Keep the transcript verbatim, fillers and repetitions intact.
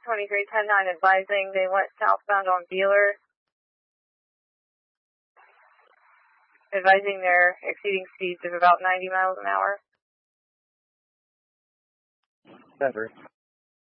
twenty-three ten nine advising they went southbound on Beeler. Advising they're exceeding speeds of about ninety miles an hour. Denver.